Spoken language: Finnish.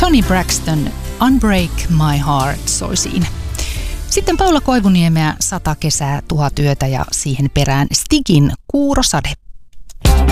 Toni Braxton, Unbreak My Heart soi siinä. Sitten Paula Koivuniemeä, 100 kesää, 1000 yötä ja siihen perään Stigin Kuurosade.